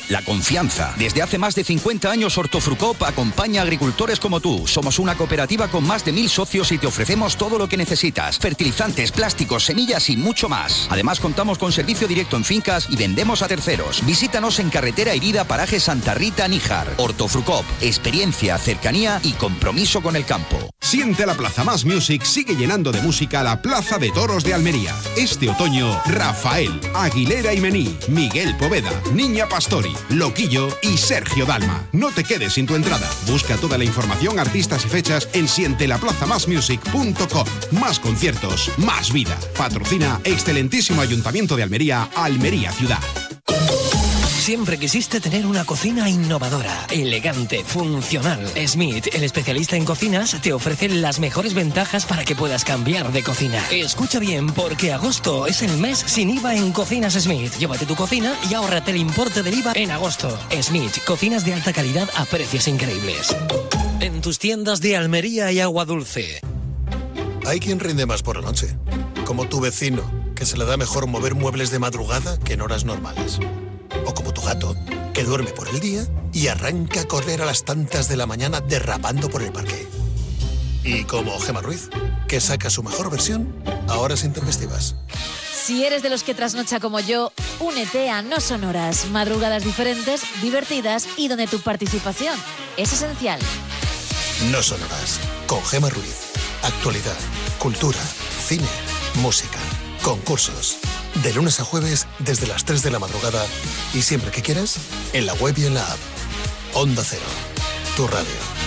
la confianza. Desde hace más de 50 años Hortofrucop acompaña a agricultores como tú. Somos una cooperativa con más de 1000 socios y te ofrecemos todo lo que necesitas. Fertilizantes, plásticos, semillas y mucho más. Además contamos con servicio directo en fincas y vendemos a terceros. Visítanos en Carretera Herida, paraje Santa Rita, Níjar. Hortofrucop, experiencia, cercanía y compromiso con el campo. Siente la Plaza Más Music sigue llenando de música la Plaza de Toros de Almería. Este otoño, Rafael, Aguilera y Mení, Miguel Poveda, Niña Pastori, Loquillo y Sergio Dalma. No te quedes sin tu entrada. Busca toda la información, artistas y fechas en sientelaplazamasmusic.com. Más conciertos, más vida. Patrocina excelentísimo Ayuntamiento de Almería, Almería Ciudad. Siempre quisiste tener una cocina innovadora, elegante, funcional. Smith, el especialista en cocinas, te ofrece las mejores ventajas para que puedas cambiar de cocina. Escucha bien, porque agosto es el mes sin IVA en Cocinas Smith. Llévate tu cocina y ahórrate el importe del IVA en agosto. Smith, cocinas de alta calidad a precios increíbles. En tus tiendas de Almería y Agua Dulce. Hay quien rinde más por la noche, como tu vecino, que se le da mejor mover muebles de madrugada que en horas normales. O como tu gato, que duerme por el día y arranca a correr a las tantas de la mañana derrapando por el parque. Y como Gemma Ruiz, que saca su mejor versión a horas intempestivas. Si eres de los que trasnocha como yo, únete a No Sonoras, madrugadas diferentes, divertidas y donde tu participación es esencial. No Sonoras, con Gemma Ruiz. Actualidad, cultura, cine, música, concursos. De lunes a jueves desde las 3 de la madrugada y siempre que quieras, en la web y en la app. Onda Cero, tu radio.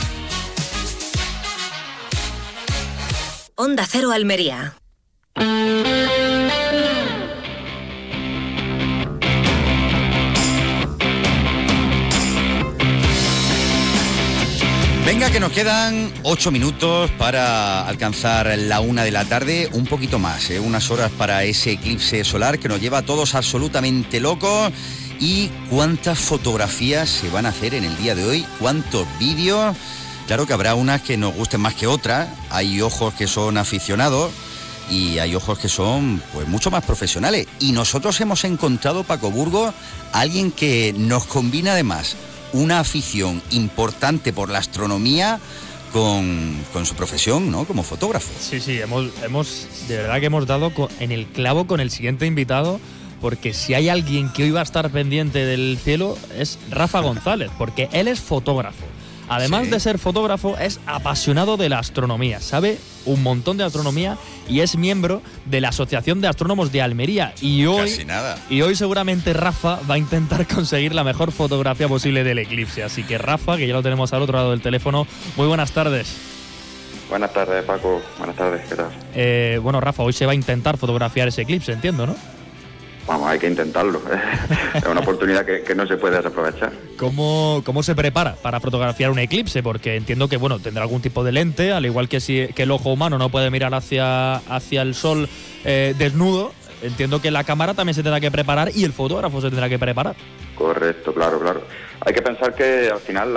Onda Cero Almería. Venga, que nos quedan 8 minutos para alcanzar la 1 de la tarde, un poquito más, unas horas para ese eclipse solar que nos lleva a todos absolutamente locos. ¿Y cuántas fotografías se van a hacer en el día de hoy? ¿Cuántos vídeos? Claro que habrá unas que nos gusten más que otras. Hay ojos que son aficionados y hay ojos que son pues mucho más profesionales. Y nosotros hemos encontrado, Paco Burgos, alguien que nos combina además una afición importante por la astronomía con su profesión, ¿no? Como fotógrafo. Sí, hemos de verdad que hemos dado en el clavo con el siguiente invitado, porque si hay alguien que hoy va a estar pendiente del cielo es Rafa González, porque él es fotógrafo. Además de ser fotógrafo, es apasionado de la astronomía, sabe un montón de astronomía y es miembro de la Asociación de Astrónomos de Almería. Y hoy seguramente Rafa va a intentar conseguir la mejor fotografía posible del eclipse. Así que Rafa, que ya lo tenemos al otro lado del teléfono, muy buenas tardes. Buenas tardes, Paco. Buenas tardes, ¿qué tal? Bueno, Rafa, hoy se va a intentar fotografiar ese eclipse, entiendo, ¿no? Vamos, hay que intentarlo. Es una oportunidad que no se puede desaprovechar. ¿Cómo se prepara para fotografiar un eclipse? Porque entiendo que tendrá algún tipo de lente, al igual que el ojo humano no puede mirar hacia el sol desnudo. Entiendo que la cámara también se tendrá que preparar y el fotógrafo se tendrá que preparar. Correcto, claro. Hay que pensar que al final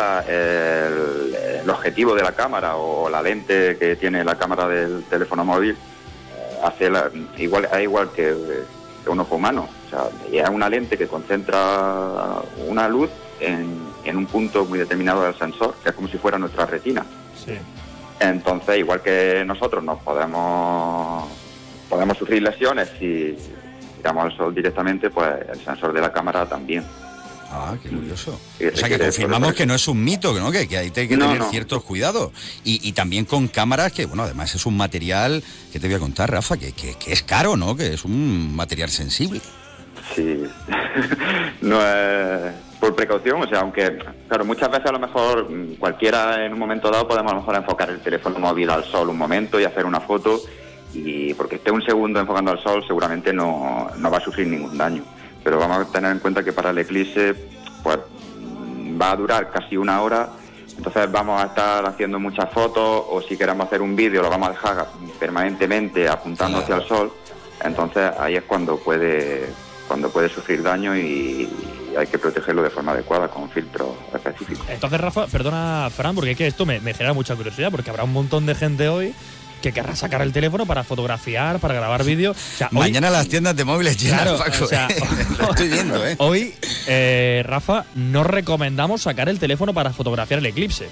el objetivo de la cámara o la lente que tiene la cámara del teléfono móvil hace igual que un ojo humano. O sea, es una lente que concentra una luz en un punto muy determinado del sensor, que es como si fuera nuestra retina. Sí. Entonces, igual que nosotros podemos sufrir lesiones si miramos al sol directamente, pues el sensor de la cámara también. Ah, qué curioso. O sea, que confirmamos que no es un mito, ¿no? Que hay que tener ciertos cuidados. Y también con cámaras que, además es un material, que te voy a contar, Rafa, que es caro, ¿no? Que es un material sensible. Sí, no es por precaución, o sea, aunque, claro, muchas veces a lo mejor cualquiera en un momento dado podemos a lo mejor enfocar el teléfono móvil al sol un momento y hacer una foto, y porque esté un segundo enfocando al sol seguramente no va a sufrir ningún daño. Pero vamos a tener en cuenta que para el eclipse pues va a durar casi 1 hora, entonces vamos a estar haciendo muchas fotos, o si queremos hacer un vídeo lo vamos a dejar permanentemente apuntando hacia el sol, entonces ahí es cuando puede sufrir daño y hay que protegerlo de forma adecuada con filtros específicos. Entonces, Rafa, perdona, Fran, porque es que esto me genera mucha curiosidad, porque habrá un montón de gente hoy que querrá sacar el teléfono para fotografiar, para grabar vídeo. O sea, mañana las tiendas de móviles llenas, claro, Paco. O sea, lo estoy viendo, ¿eh? Hoy, Rafa, no recomendamos sacar el teléfono para fotografiar el eclipse.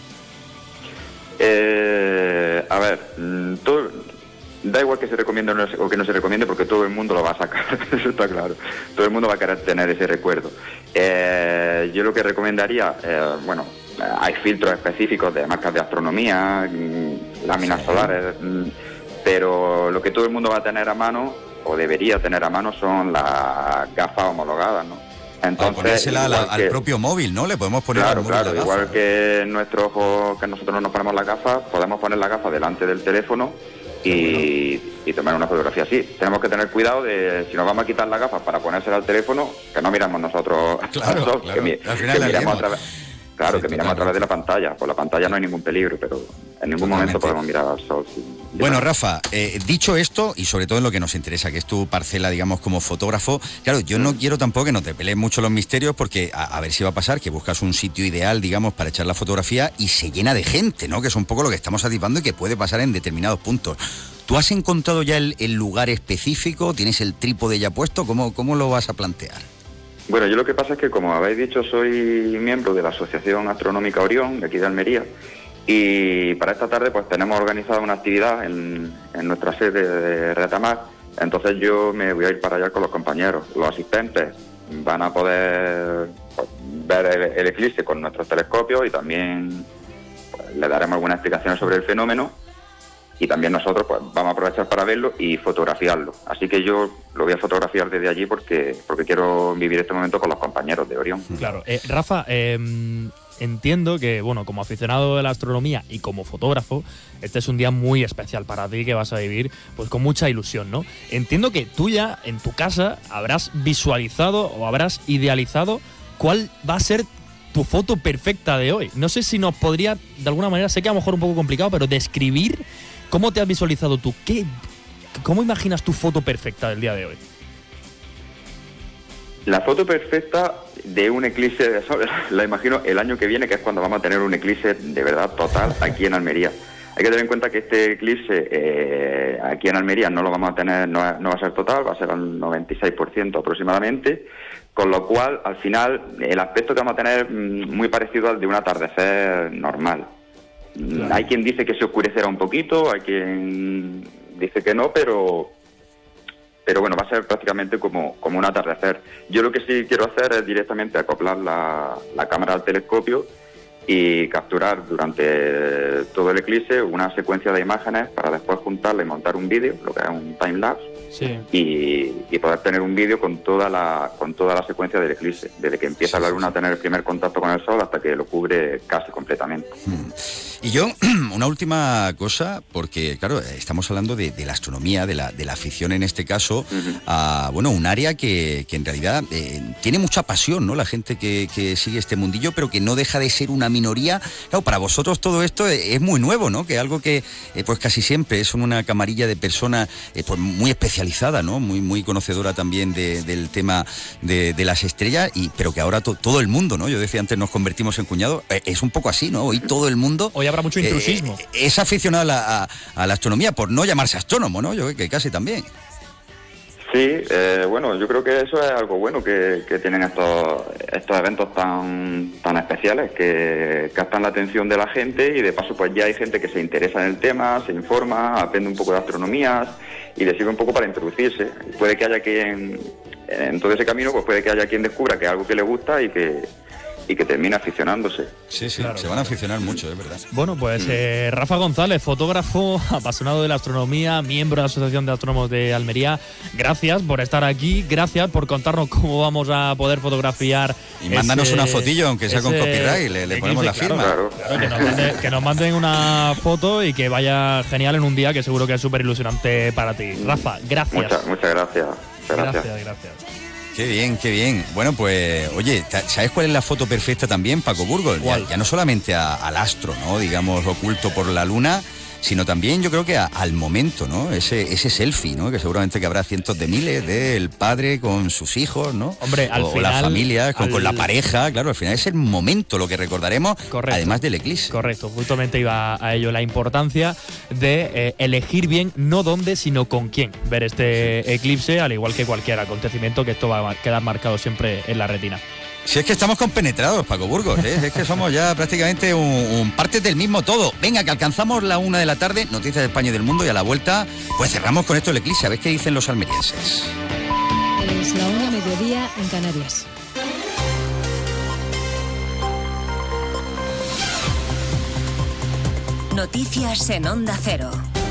A ver, da igual que se recomiende o que no se recomiende, porque todo el mundo lo va a sacar, eso está claro. Todo el mundo va a querer tener ese recuerdo. Yo lo que recomendaría, bueno, hay filtros específicos de marcas de astronomía, láminas solares, pero lo que todo el mundo va a tener a mano, o debería tener a mano, son las gafas homologadas, ¿no? Entonces, ponérsela al propio móvil, ¿no? Le podemos poner claro, al móvil la gafa. igual que nuestro ojo, que nosotros nos ponemos las gafas, podemos poner la gafa delante del teléfono y tomar una fotografía así. Tenemos que tener cuidado de, si nos vamos a quitar las gafas para ponérsela al teléfono, que no miramos nosotros claro, al sol, claro. al final que miramos a través. Claro, sí, que miramos a través de la pantalla. Por la pantalla no hay ningún peligro, pero en ningún momento podemos mirar al sol. Bueno, Rafa, dicho esto, y sobre todo en lo que nos interesa, que es tu parcela, digamos, como fotógrafo, claro, yo no quiero tampoco que nos desveles mucho los misterios, porque a ver si va a pasar que buscas un sitio ideal, digamos, para echar la fotografía y se llena de gente, ¿no? Que es un poco lo que estamos atisbando y que puede pasar en determinados puntos. ¿Tú has encontrado ya el lugar específico? ¿Tienes el trípode ya puesto? ¿Cómo lo vas a plantear? Bueno, yo lo que pasa es que, como habéis dicho, soy miembro de la Asociación Astronómica Orión, de aquí de Almería, y para esta tarde pues tenemos organizada una actividad en nuestra sede de Retamar. Entonces yo me voy a ir para allá con los compañeros. Los asistentes van a poder ver el eclipse con nuestros telescopios y también pues, le daremos algunas explicaciones sobre el fenómeno. Y también nosotros pues vamos a aprovechar para verlo y fotografiarlo. Así que yo lo voy a fotografiar desde allí porque quiero vivir este momento con los compañeros de Orión. Claro. Rafa, entiendo que, bueno, como aficionado de la astronomía y como fotógrafo, este es un día muy especial para ti, que vas a vivir pues con mucha ilusión, ¿no? Entiendo que tú ya en tu casa habrás visualizado o habrás idealizado cuál va a ser tu foto perfecta de hoy. No sé si nos podría, de alguna manera, sé que a lo mejor un poco complicado, pero describir cómo te has visualizado tú. ¿Cómo imaginas tu foto perfecta del día de hoy? La foto perfecta de un eclipse de sol la imagino el año que viene, que es cuando vamos a tener un eclipse de verdad total aquí en Almería. Hay que tener en cuenta que este eclipse aquí en Almería no lo vamos a tener, no va a ser total, va a ser al 96% aproximadamente, con lo cual al final el aspecto que vamos a tener muy parecido al de un atardecer normal. Claro. Hay quien dice que se oscurecerá un poquito, hay quien dice que no, pero bueno, va a ser prácticamente como un atardecer. Yo lo que sí quiero hacer es directamente acoplar la cámara al telescopio y capturar durante todo el eclipse una secuencia de imágenes para después juntarla y montar un vídeo, lo que es un timelapse, sí. y poder tener un vídeo con toda la secuencia del eclipse, desde que empieza la luna a tener el primer contacto con el sol hasta que lo cubre casi completamente. Y yo, una última cosa, porque claro, estamos hablando de la astronomía, de la afición en este caso, a un área que en realidad tiene mucha pasión, ¿no? La gente que sigue este mundillo, pero que no deja de ser una minoría. Claro, para vosotros todo esto es muy nuevo, ¿no? Que algo que pues casi siempre son una camarilla de personas pues muy especializada, ¿no? Muy conocedora también del tema de las estrellas, pero que ahora todo el mundo, ¿no? Yo decía antes, nos convertimos en cuñados. Es un poco así, ¿no? Hoy todo el mundo... Hoy habrá mucho intrusismo. Es aficionado a la astronomía, por no llamarse astrónomo, ¿no? Yo que casi también. Sí, bueno, yo creo que eso es algo bueno que tienen estos eventos tan especiales, que captan la atención de la gente y de paso pues ya hay gente que se interesa en el tema, se informa, aprende un poco de astronomía y le sirve un poco para introducirse. Puede que haya quien, en todo ese camino, pues puede que haya quien descubra que es algo que le gusta y que termina aficionándose. Sí, claro, se van a aficionar mucho, es verdad. Bueno, pues Rafa González, fotógrafo, apasionado de la astronomía, miembro de la Asociación de Astrónomos de Almería, gracias por estar aquí, gracias por contarnos cómo vamos a poder fotografiar. Y mándanos una fotillo, aunque sea con copyright, le ponemos la firma. Claro. Que nos manden una foto y que vaya genial en un día que seguro que es súper ilusionante para ti. Rafa, gracias. Muchas gracias. Gracias. Qué bien. Bueno, pues, oye, ¿sabes cuál es la foto perfecta también, Paco Burgos? Ya no solamente al astro, ¿no? Digamos, oculto por la luna, sino también yo creo que al momento, ¿no? Ese selfie, ¿no? Que seguramente que habrá cientos de miles del padre con sus hijos, ¿no? Hombre, al final, la familia, con la pareja, claro, al final es el momento lo que recordaremos, correcto, además del eclipse. Correcto, justamente iba a ello la importancia de elegir bien, no dónde, sino con quién ver este eclipse, al igual que cualquier acontecimiento, que esto va a quedar marcado siempre en la retina. Si es que estamos compenetrados, Paco Burgos, ¿eh? Es que somos ya prácticamente un parte del mismo todo. Venga, que alcanzamos la 1 de la tarde, noticias de España y del mundo, y a la vuelta, pues cerramos con esto el eclipse, a ver qué dicen los almerienses. Es la 1, mediodía en Canarias. Noticias en Onda Cero.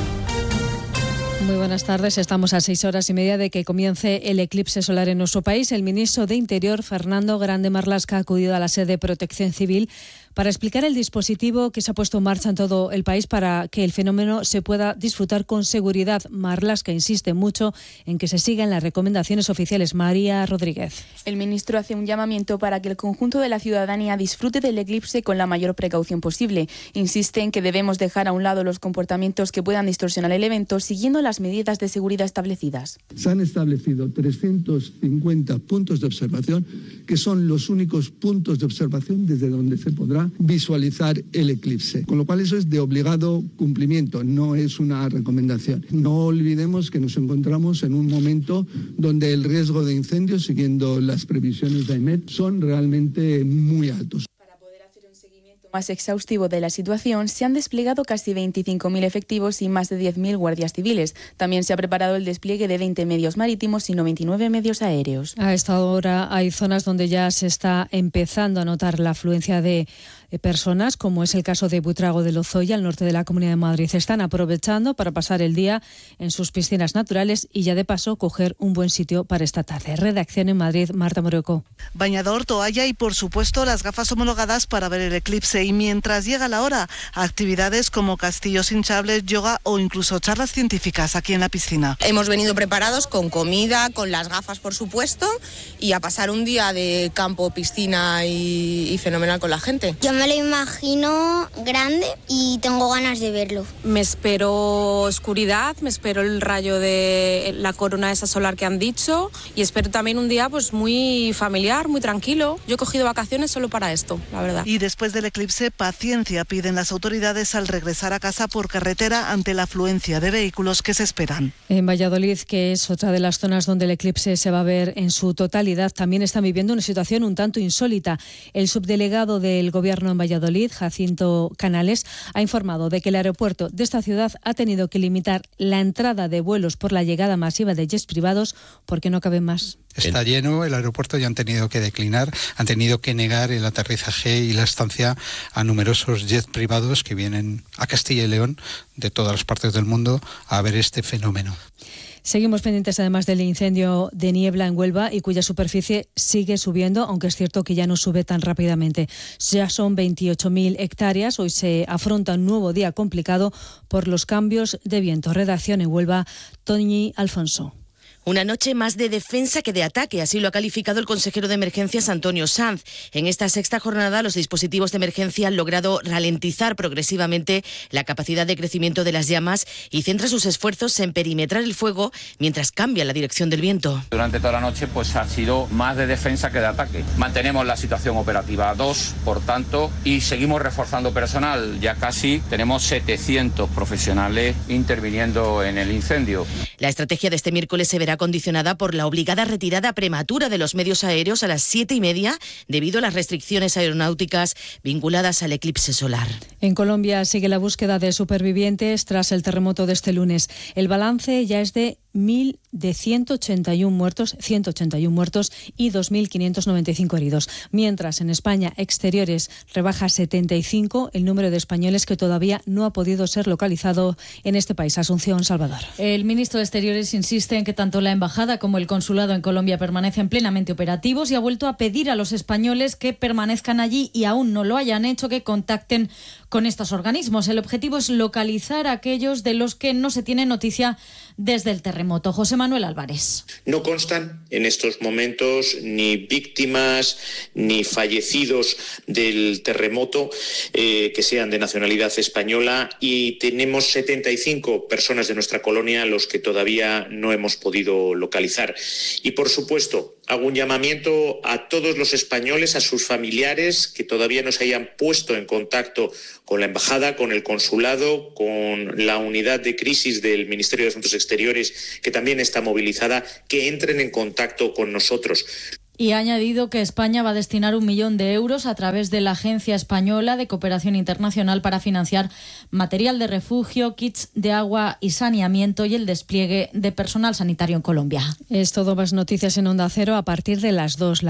Muy buenas tardes. Estamos a 6:30 de que comience el eclipse solar en nuestro país. El ministro de Interior, Fernando Grande Marlaska, ha acudido a la sede de Protección Civil para explicar el dispositivo que se ha puesto en marcha en todo el país para que el fenómeno se pueda disfrutar con seguridad. Marlaska insiste mucho en que se sigan las recomendaciones oficiales. María Rodríguez. El ministro hace un llamamiento para que el conjunto de la ciudadanía disfrute del eclipse con la mayor precaución posible. Insiste en que debemos dejar a un lado los comportamientos que puedan distorsionar el evento, siguiendo las medidas de seguridad establecidas. Se han establecido 350 puntos de observación, que son los únicos puntos de observación desde donde se podrá visualizar el eclipse. Con lo cual eso es de obligado cumplimiento, no es una recomendación. No olvidemos que nos encontramos en un momento donde el riesgo de incendios, siguiendo las previsiones de AEMET, son realmente muy altos. Más exhaustivo de la situación, se han desplegado casi 25.000 efectivos y más de 10.000 guardias civiles. También se ha preparado el despliegue de 20 medios marítimos y 99 medios aéreos. A esta hora hay zonas donde ya se está empezando a notar la afluencia de personas, como es el caso de Buitrago de Lozoya, al norte de la Comunidad de Madrid. Están aprovechando para pasar el día en sus piscinas naturales y ya de paso coger un buen sitio para esta tarde. Redacción en Madrid, Marta Moreco. Bañador, toalla y por supuesto las gafas homologadas para ver el eclipse. Y mientras llega la hora, actividades como castillos hinchables, yoga o incluso charlas científicas aquí en la piscina. Hemos venido preparados con comida, con las gafas por supuesto, y a pasar un día de campo, piscina y fenomenal con la gente. Yo me lo imagino grande y tengo ganas de verlo. Me espero oscuridad, me espero el rayo de la corona esa solar que han dicho y espero también un día pues muy familiar, muy tranquilo. Yo he cogido vacaciones solo para esto, la verdad. Y después del eclipse, paciencia piden las autoridades al regresar a casa por carretera ante la afluencia de vehículos que se esperan. En Valladolid, que es otra de las zonas donde el eclipse se va a ver en su totalidad, también están viviendo una situación un tanto insólita. El subdelegado del Gobierno en Valladolid, Jacinto Canales, ha informado de que el aeropuerto de esta ciudad ha tenido que limitar la entrada de vuelos por la llegada masiva de jets privados porque no caben más. Está lleno el aeropuerto y han tenido que declinar, han tenido que negar el aterrizaje y la estancia a numerosos jets privados que vienen a Castilla y León de todas las partes del mundo a ver este fenómeno. Seguimos pendientes además del incendio de niebla en Huelva y cuya superficie sigue subiendo, aunque es cierto que ya no sube tan rápidamente. Ya son 28.000 hectáreas. Hoy se afronta un nuevo día complicado por los cambios de viento. Redacción en Huelva, Toñi Alfonso. Una noche más de defensa que de ataque, así lo ha calificado el consejero de Emergencias Antonio Sanz. En esta sexta jornada, los dispositivos de emergencia han logrado ralentizar progresivamente la capacidad de crecimiento de las llamas y centra sus esfuerzos en perimetrar el fuego mientras cambia la dirección del viento. Durante toda la noche pues ha sido más de defensa que de ataque. Mantenemos la situación operativa 2, por tanto, y seguimos reforzando personal. Ya casi tenemos 700 profesionales interviniendo en el incendio. La estrategia de este miércoles se verá condicionada por la obligada retirada prematura de los medios aéreos a las 7:30 debido a las restricciones aeronáuticas vinculadas al eclipse solar. En Colombia sigue la búsqueda de supervivientes tras el terremoto de este lunes. El balance ya es de 181 muertos y 2.595 heridos. Mientras en España, Exteriores rebaja 75 el número de españoles que todavía no ha podido ser localizado en este país. Asunción Salvador. El ministro de Exteriores insiste en que tanto la embajada como el consulado en Colombia permanecen plenamente operativos y ha vuelto a pedir a los españoles que permanezcan allí y aún no lo hayan hecho que contacten con estos organismos. El objetivo es localizar a aquellos de los que no se tiene noticia desde el terremoto. José Manuel Álvarez. No constan en estos momentos ni víctimas ni fallecidos del terremoto que sean de nacionalidad española, y tenemos 75 personas de nuestra colonia a los que todavía no hemos podido localizar. Y por supuesto, hago un llamamiento a todos los españoles, a sus familiares que todavía no se hayan puesto en contacto con la embajada, con el consulado, con la unidad de crisis del Ministerio de Asuntos Exteriores, que también está movilizada, que entren en contacto con nosotros. Y ha añadido que España va a destinar 1 millón de euros a través de la Agencia Española de Cooperación Internacional para financiar material de refugio, kits de agua y saneamiento y el despliegue de personal sanitario en Colombia. Es todo, más noticias en Onda Cero a partir de las 2.